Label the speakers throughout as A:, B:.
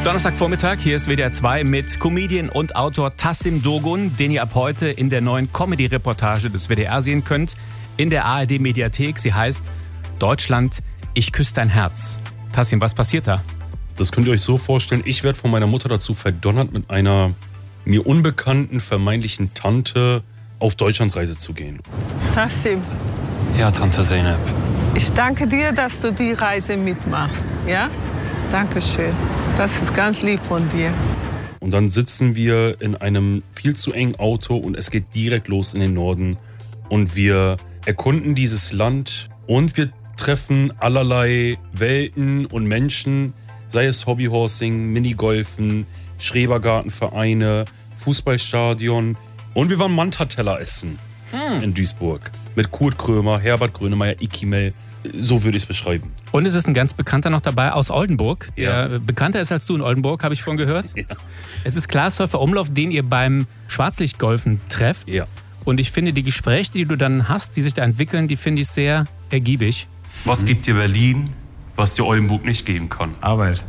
A: Donnerstagvormittag, hier ist WDR 2 mit Comedian und Autor Tassim Dogun, den ihr ab heute in der neuen Comedy-Reportage des WDR sehen könnt, in der ARD-Mediathek. Sie heißt Deutschland, ich küsse dein Herz. Tassim, was passiert da?
B: Das könnt ihr euch so vorstellen, ich werde von meiner Mutter dazu verdonnert, mit einer mir unbekannten, vermeintlichen Tante auf Deutschlandreise zu gehen.
C: Tassim,
D: Ja, Tante Zeynep.
C: ich danke dir, dass du die Reise mitmachst. Ja? Dankeschön. Das ist ganz lieb von dir.
B: Und dann sitzen wir in einem viel zu engen Auto und es geht direkt los in den Norden. Und wir erkunden dieses Land und wir treffen allerlei Welten und Menschen, sei es Hobbyhorsing, Minigolfen, Schrebergartenvereine, Fußballstadion. Und wir waren Mantateller essen in Duisburg. Mit Kurt Krömer, Herbert Grönemeyer, Ikimel. So würde ich es beschreiben.
A: Und es ist ein ganz Bekannter noch dabei aus Oldenburg,
B: Ja.
A: der bekannter ist als du in Oldenburg, habe ich vorhin gehört.
B: Ja.
A: Es ist Klaas Häufer Umlauf, den ihr beim Schwarzlichtgolfen trefft.
B: Ja.
A: Und ich finde, die Gespräche, die du dann hast, die sich da entwickeln, die finde ich sehr ergiebig.
E: Was gibt dir Berlin, was dir Oldenburg nicht geben kann?
F: Arbeit.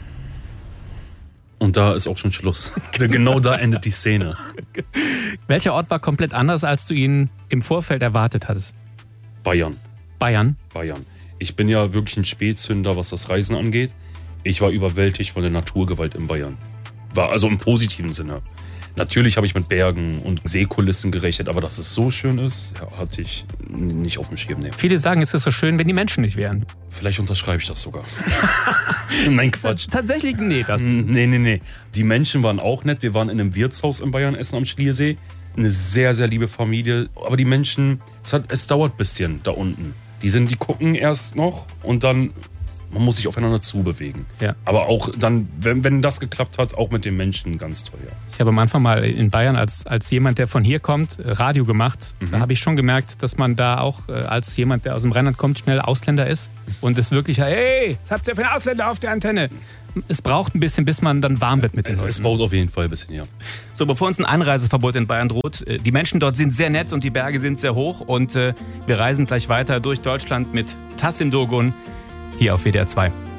B: Und da ist auch schon Schluss. Genau da endet die Szene.
A: Welcher Ort war komplett anders, als du ihn im Vorfeld erwartet hattest?
B: Bayern.
A: Bayern.
B: Ich bin ja wirklich ein Spätzünder, was das Reisen angeht. Ich war überwältigt von der Naturgewalt in Bayern. War also im positiven Sinne. Natürlich habe ich mit Bergen und Seekulissen gerechnet, aber dass es so schön ist, ja, hatte ich nicht auf dem Schirm. Nee.
A: Viele sagen, es ist so schön, wenn die Menschen nicht wären.
B: Vielleicht unterschreibe ich das sogar. Nein, Quatsch.
A: Tatsächlich, nee, das.
B: Nee. Die Menschen waren auch nett. Wir waren in einem Wirtshaus in Bayern essen am Schliersee. Eine sehr, sehr liebe Familie. Aber die Menschen, es dauert ein bisschen da unten. Die gucken erst noch und dann, man muss sich aufeinander zubewegen.
A: Ja.
B: Aber auch dann, wenn das geklappt hat, auch mit den Menschen ganz toll, ja.
A: Ich habe am Anfang mal in Bayern als jemand, der von hier kommt, Radio gemacht. Da habe ich schon gemerkt, dass man da auch als jemand, der aus dem Rheinland kommt, schnell Ausländer ist. Und es wirklich, hey, was habt ihr für einen Ausländer auf der Antenne? Es braucht ein bisschen, bis man dann warm wird mit den
B: Es
A: Leuten.
B: braucht auf jeden Fall ein bisschen, ja.
A: So, bevor uns ein Einreiseverbot in Bayern droht, die Menschen dort sind sehr nett und die Berge sind sehr hoch. Und wir reisen gleich weiter durch Deutschland mit Tassim Dogun hier auf WDR 2.